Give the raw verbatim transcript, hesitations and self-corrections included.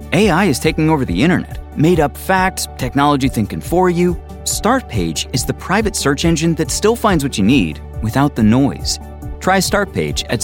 A I is taking over the internet. Made up facts, technology thinking for you. Startpage is the private search engine that still finds what you need without the noise. Try Startpage at